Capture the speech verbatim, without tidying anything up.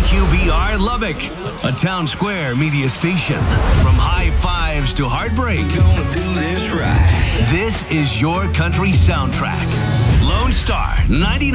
Q B R Lubbock, a Town Square media station. From high fives to heartbreak, Gonna do this right. this is your country soundtrack. Lone Star ninety-nine.